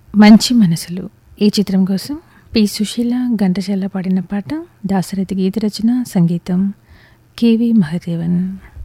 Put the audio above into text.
మంచి మనసులు ఈ చిత్రం కోసం పి సుశీల ఘంటసాల పాడిన పాట దాశరథి గీత రచన సంగీతం కెవి మహదేవన్.